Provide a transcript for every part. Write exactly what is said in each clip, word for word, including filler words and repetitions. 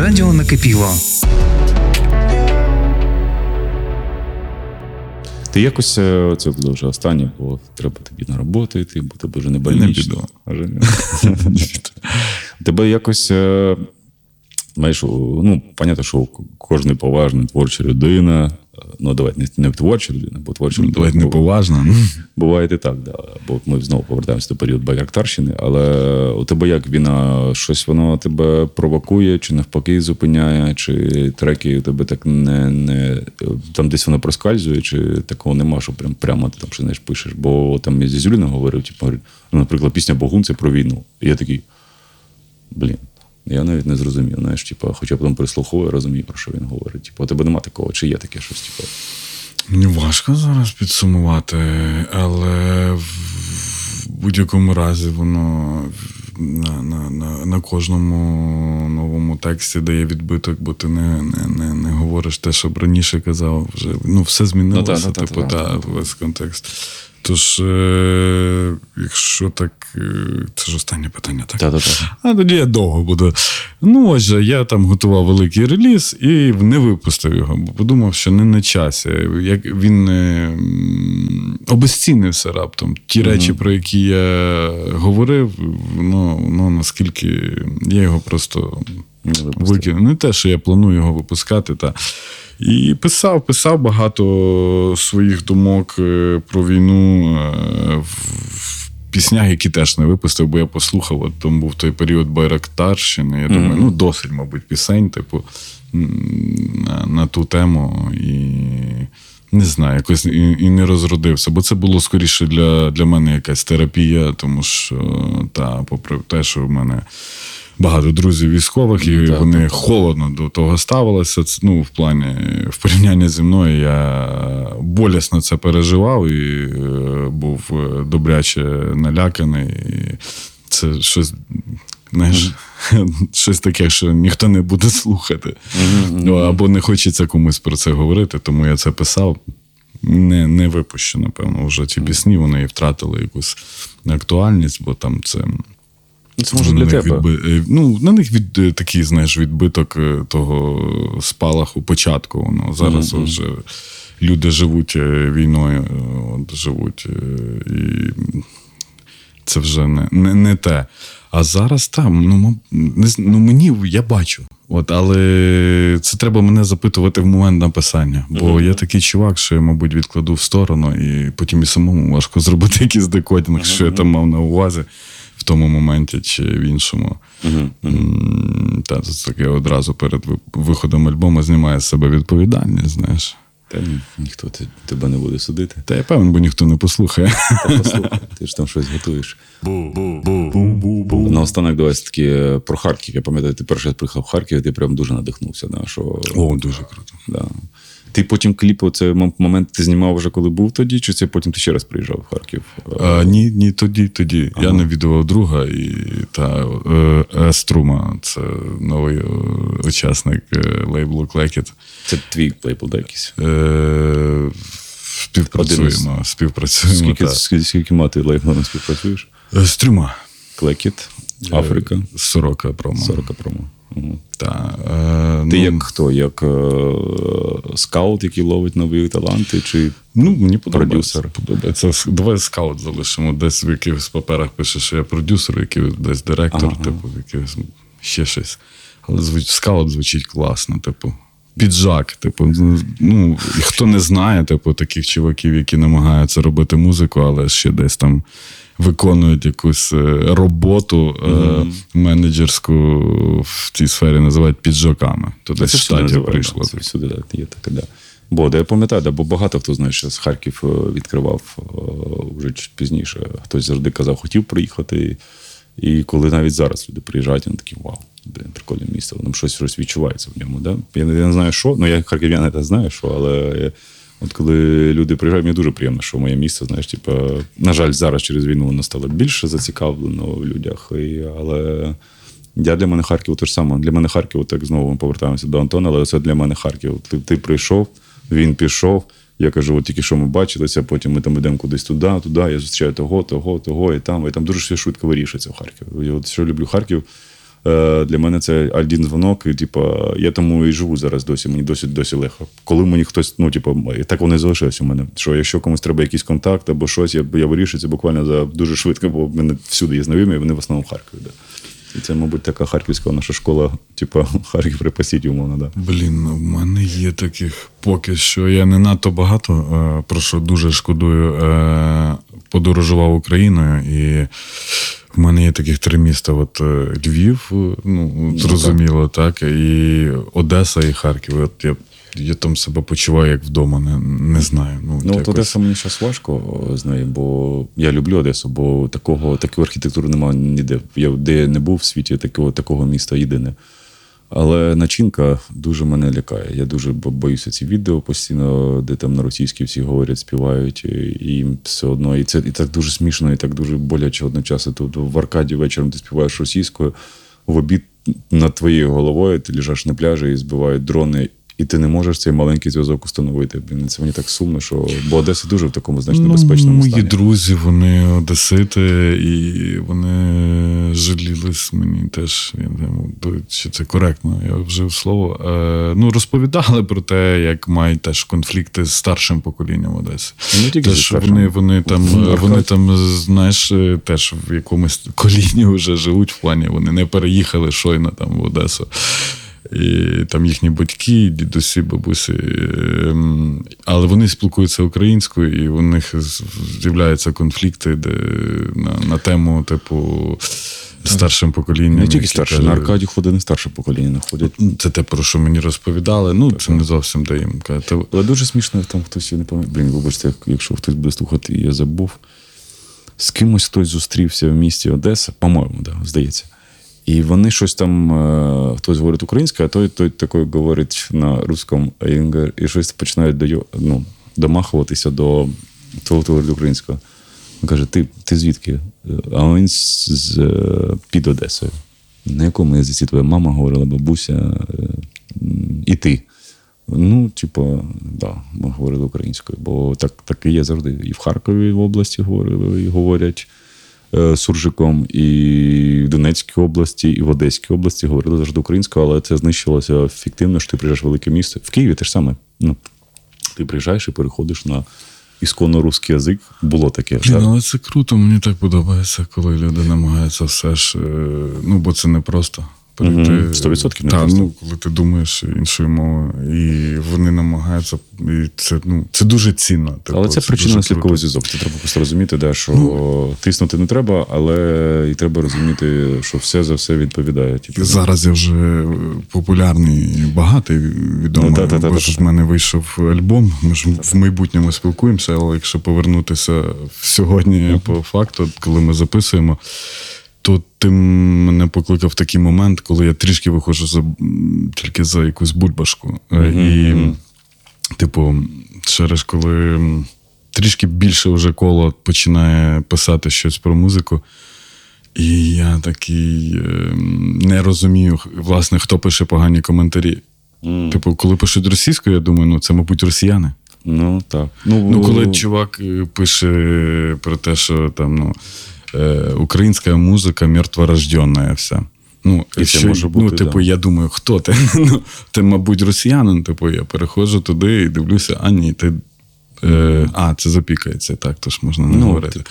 Радіо Накипіло. Ти якось, це буде вже останнє, бо треба тобі на роботу йти, бо тебе вже не больнично. Тебе якось, знаєш, ну, понятно, що кожен поважна творча людина, ну, давайте не, не творча людина, бо творча людина. Давайте не поважна. Буває і так, да. Бо ми знову повертаємося до періоду байрактарщини, але у тебе як війна, щось воно тебе провокує, чи навпаки зупиняє, чи треки у тебе так не, не там десь воно проскальзує, чи такого нема, що прям, прямо ти там що, знаєш, пишеш. Бо там я зі Зюліна говорив, типу, ну, наприклад, пісня «Богун» – це про війну. І я такий, блін. Я навіть не зрозумів, знаєш, типу, хоча потім прислуховую, розумію, про що він говорить. Типу, у тебе нема такого, чи є таке щось, типу? Мені важко зараз підсумувати, але в будь-якому разі воно на, на, на, на кожному новому тексті дає відбиток, бо ти не, не, не, не говориш те, що б раніше казав. Вже, ну, все змінилося, ну, та, та, типу, та, та, та, весь контекст. Тож, е- якщо так, це ж останнє питання, так? Та-та-та. А тоді я довго буду. Ну, отже, я там готував великий реліз і не випустив його, бо подумав, що не на часі. Як він е- обезцінився раптом. Ті mm-hmm. речі, про які я говорив, ну, ну наскільки я його просто викинув. Не те, що я планую його випускати, та і писав, писав багато своїх думок про війну в піснях, які теж не випустив, бо я послухав, от там був той період байрактарщини, я думаю, mm-hmm. ну досить, мабуть, пісень, типу, на, на ту тему, і не знаю, якось і, і не розродився, бо це було скоріше для, для мене якась терапія, тому що, та, попри те, що в мене багато друзів військових, і так, вони так, холодно до того ставилися. Ну, в плані, в порівнянні зі мною я болісно це переживав і був добряче наляканий. І це щось, знаєш, mm-hmm. щось таке, що ніхто не буде слухати. Mm-hmm. Або не хочеться комусь про це говорити, тому я це писав. Не, не випущу, напевно, вже ці пісні, вони і втратили якусь актуальність, бо там це... Це може для тебе. Відби... Ну, на них від такий, знаєш, відбиток того спалаху початку. Воно. Зараз mm-hmm. вже люди живуть війною, от, живуть, і це вже не, не, не те. А зараз там, ну, не, ну мені, я бачу. От, але це треба мене запитувати в момент написання. Бо mm-hmm. я такий чувак, що я, мабуть, відкладу в сторону, і потім і самому важко зробити якийсь декодінг, mm-hmm. що я там мав на увазі в тому моменті чи в іншому. Uh-huh, uh-huh. Та, це таке одразу перед виходом альбому знімає з себе відповідальність, знаєш. Та ні, ніхто тебе не буде судити. Та я певен, бо ніхто не послухає. Та послухай, ти ж там щось готуєш. Наостанок давай таки про Харків. Я пам'ятаю, ти перший раз приїхав в Харків, і ти прям дуже надихнувся. Да, що... О, дуже круто. Да. Ти потім кліпи, це момент ти знімав вже коли був тоді, чи це потім ти ще раз приїжджав в Харків? А, ні, ні, тоді, тоді. Ага. Я навідував друга, і та е, Струма, це новий е, учасник е, лейблу Клекіт. Це твій лейбл, да, якийсь? Е, співпрацюємо, співпрацюємо. Скільки, скільки, скільки мати лейблами співпрацюєш? З трьома. Клекіт, Африка. Сорока промо. Сорока промо. Угу. Та, е, Ти ну, як хто? Як е, скаут, який ловить нові таланти, чи ну, мені подобається, продюсер? Подобається. Давай скаут залишимо. Десь в якихось паперах пише, що я продюсер, який десь директор, ага. типу, якийсь ще щось. Але звуч, скаут звучить класно, типу. Піджак, типу, ну, і хто не знає, типу, таких чуваків, які намагаються робити музику, але ще десь там виконують якусь роботу mm-hmm. е- менеджерську в цій сфері, називають піджаками. То десь в штаті прийшло. Це сюди, є таке, да. Бо, да, я пам'ятаю, да, бо багато хто, знаєш, з Харків відкривав вже чуть пізніше. Хтось завжди казав, хотів приїхати. І коли навіть зараз люди приїжджають, вони такі, вау, блін, прикольне місце, воно щось, щось відчувається в ньому. Да? Я, я не знаю, що, ну я харків'ян не знаю, що, але от коли люди приїжджають, мені дуже приємно, що моє місце, знаєш, типу, на жаль, зараз через війну воно стало більше зацікавлено в людях, і, але я для мене Харків те ж саме. Для мене Харків, так знову ми повертаємося до Антона, але це для мене Харків. Ти, ти прийшов, він пішов, я кажу, от тільки що ми бачилися, потім ми там йдемо кудись туди, туди, я зустрічаю того, того, того, і там, і там дуже все швидко вирішується в Харкові. Я от що люблю Харків, Для мене це один дзвонок, і типу, я тому і живу зараз досі, мені досі досі легко. Коли мені хтось, ну, типу, так воно і залишилось у мене, що якщо комусь треба якийсь контакт або щось, я, я вирішую це буквально за дуже швидко, бо в мене всюди є знайомі, і вони в основному в Харкові. Да. І це, мабуть, така харківська наша школа, типу, Харків при Пасіті, умовно, да. Блін, ну, в мене є таких поки що. Я не надто багато, е, про що дуже шкодую, е, подорожував Україною, і в мене є таких три міста. От е, Львів, ну, зрозуміло, так, і Одеса, і Харків. От я Я там себе почуваю як вдома, не, не знаю. Ну, ну якось... от Одеса мені зараз важко з нею, бо я люблю Одесу, бо такого, такої архітектури немає ніде. Я де не був в світі, такого, такого міста єдине. Але начинка дуже мене лякає. Я дуже боюся ці відео постійно, де там на російській всі говорять, співають, і їм все одно. І це і так дуже смішно, і так дуже боляче одночасно. Тут в Аркаді вечором ти співаєш російською, в обід над твоєю головою ти лежиш на пляжі і збивають дрони, і ти не можеш цей маленький зв'язок установити. Блін, це мені так сумно, що... Бо Одеса дуже в такому значно ну, небезпечному мої стані. Мої друзі, вони одесити, і вони жалілись мені теж. Я не знаю, чи це коректно, я вжив слово. Е, ну, розповідали про те, як мають теж конфлікти з старшим поколінням Одеси. Не тільки теж вони, вони, там, вони там, знаєш, теж в якомусь коліні вже живуть в плані, вони не переїхали щойно там в Одесу. І там їхні батьки, дідусі, бабусі, але вони спілкуються українською, і у них з'являються конфлікти де, на, на тему, типу, старшим поколінням. Не тільки старше, на Аркаді ходить не старше покоління находять. Це те, про що мені розповідали, ну, це не зовсім де їм казати. Але дуже смішно, там хтось, я не пам'ятаю, блін, вибачте, якщо хтось буде слухати, я забув, з кимось хтось зустрівся в місті Одеса, по-моєму, да, здається. І вони щось там, е, хтось говорить українською, а той, той такий говорить на русскому, і щось починають до, ну, домахуватися до того, хто говорить українською. Він каже, ти, ти звідки? А він з, з, під Одесою. На якому язиці твоя мама говорила, бабуся, і ти? Ну, типу, да, ми говорили українською, бо так, так і є завжди. І в Харкові в області говорили, і говорять суржиком, і в Донецькій області, і в Одеській області говорили завжди українською, але це знищилося фіктивно, що ти приїжджаєш в велике місто. В Києві те ж саме. Ну, ти приїжджаєш і переходиш на ісконно русський язик. Було таке. Блін, але це круто, мені так подобається, коли люди намагаються все ж, ну, бо це не просто. перейти. сто відсотків не та, просто. Ну, коли ти думаєш іншою мовою, і вони намагаються, і це, ну, це дуже цінно. Типу, але це, це причинно-наслідковий зв'язок. Це треба просто розуміти, да, що ну, тиснути не треба, але і треба розуміти, що все за все відповідає. Типу, зараз я вже популярний, багатий, відомий, ну, та, та, бо та, ж та. в мене вийшов альбом, ми ж в майбутньому спілкуємося, але якщо повернутися сьогодні uh-huh. по факту, коли ми записуємо, то ти мене покликав в такий момент, коли я трішки виходжу за, тільки за якусь бульбашку. Mm-hmm. І, типу, через коли трішки більше вже коло починає писати щось про музику, і я такий не розумію, власне, хто пише погані коментарі. Mm. Типу, коли пишуть російською, я думаю, ну, це, мабуть, росіяни. Ну, так. Ну, ну коли чувак пише про те, що там, ну, українська музика мертворожденна вся. Ну, і що, це може бути, ну, типу, да. я думаю, хто ти? Ну, ти, мабуть, росіянин, типу, я переходжу туди і дивлюся, а ні, ти Е, а, це запікається, так, тож можна не ну, говорити. Типу.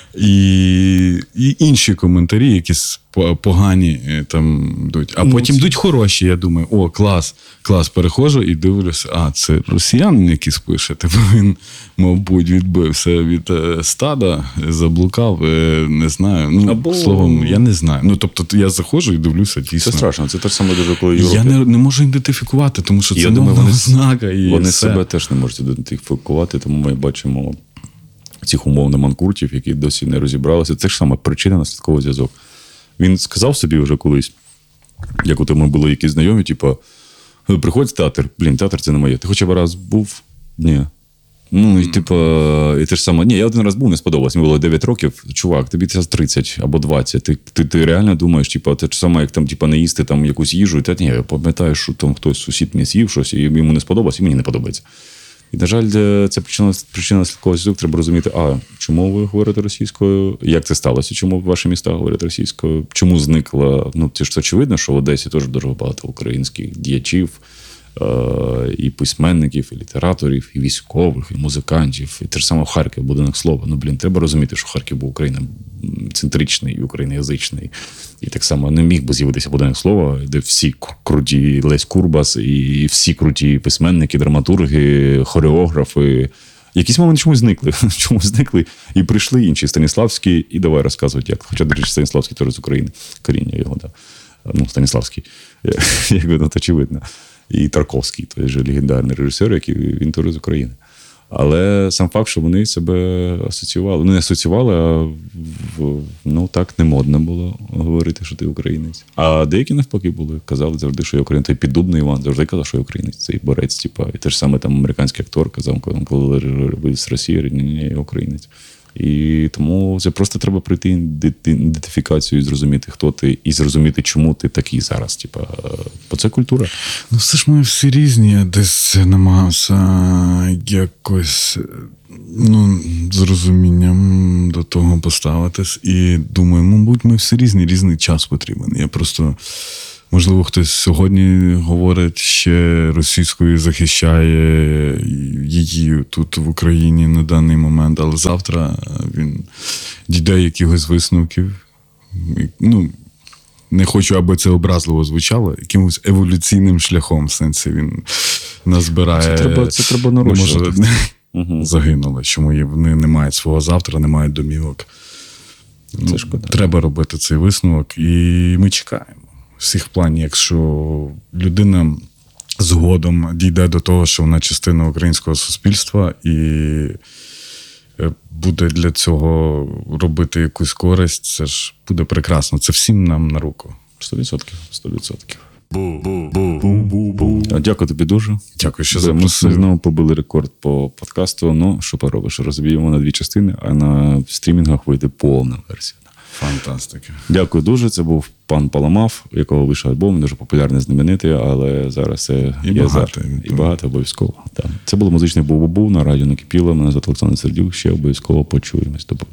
І, і інші коментарі, якісь погані там йдуть. А ну, потім йдуть хороші, я думаю, о, клас, клас, переходжу і дивлюся, а, це росіянин якийсь пише. Типу він, мабуть, відбився від стада, заблукав, не знаю. Ну, Або... словом, я не знаю. Ну, тобто, я заходжу і дивлюся, дійсно. Це страшно, це те ж саме дуже, коли Європі. Я не, не можу ідентифікувати, тому що я це думаю, мовна ознака. І вони все. себе теж не можуть ідентифікувати, тому ми бачимо цих умовно манкуртів, які досі не розібралися. Це ж саме причина-наслідковий зв'язок. Він сказав собі вже колись, як от ми були якісь знайомі, типу, приходь в театр, блін, театр це не моє. Ти хоча б раз був? Ні. Ну, і типу, і те ж саме, ні, я один раз був, не сподобалось, мені було дев'ять років, чувак, тобі це тридцять або двадцять, ти, ти, ти реально думаєш, типу, те ж саме, як там, типу, не їсти там якусь їжу, і ти, ні, я пам'ятаю, що там хтось, сусід мені з'їв щось, і йому не сподобалось, і мені не подобається. І, на жаль, це причина, причина слідкового зв'язку. Треба розуміти, а чому ви говорите російською, як це сталося, чому ваші міста говорять російською, чому зникла, ну, це ж очевидно, що в Одесі теж дуже багато українських діячів, і письменників, і літераторів, і військових, і музикантів. І те ж саме в Харкові, будинок слова. Ну, блін, треба розуміти, що Харків був Україна-центричний і україноязичний. І так само не міг би з'явитися будинок слова, де всі круті Лесь Курбас, і всі круті письменники, драматурги, хореографи. Якісь моменти чомусь зникли. Чомусь зникли. І прийшли інші Станіславські, і давай розказувати, як. Хоча, до речі, Станіславський теж з України. Коріння його, так. Да. Ну, Станіславський. Як видно, очевидно. І Тарковський, той же легендарний режисер, який він теж з України. Але сам факт, що вони себе асоціювали. Ну, не асоціювали, а ну, так не модно було говорити, що ти українець. А деякі навпаки були. Казали завжди, що я українець. Той Піддубний Іван завжди казав, що я українець. Цей борець, типа. І те ж саме там американський актор казав, коли ви з Росії, ні, ні, я українець. І тому це просто треба пройти ідентифікацію і зрозуміти, хто ти, і зрозуміти, чому ти такий зараз. Типа, бо це культура. Ну, все ж ми всі різні. Я десь намагався якось, ну, з розумінням до того поставитись. І думаю, мабуть, ми всі різні, різний час потрібен. Я просто... Можливо, хтось сьогодні говорить ще російською, захищає її тут в Україні на даний момент, але завтра він дійде якихось висновків. Ну, не хочу, аби це образливо звучало, якимось еволюційним шляхом, в сенсі він назбирає... Це треба, це треба народжувати. Угу. Загинули, чому вони не мають свого завтра, не мають домівок. Це Ну, шкода. треба робити цей висновок, і ми чекаємо. Всіх планів, якщо людина згодом дійде до того, що вона частина українського суспільства і буде для цього робити якусь користь, це ж буде прекрасно. Це всім нам на руку. Сто відсотків. Сто відсотків. Дякую тобі дуже. Дякую, що Ми запросив. знову побили рекорд по подкасту. Ну, що поробиш? Розб'ємо на дві частини, а на стрімінгах вийде повна версія. Фантастика. Дякую дуже. Це був пан Паламав, у якого вийшов альбом, дуже популярний, знаменитий, але зараз це І є багато. за... І багато обов'язково. Так. Це було музичне Бу-Бу-Бу на радіо Накипіло. Мене звати Олександр Сердюк. Ще обов'язково почуємось. До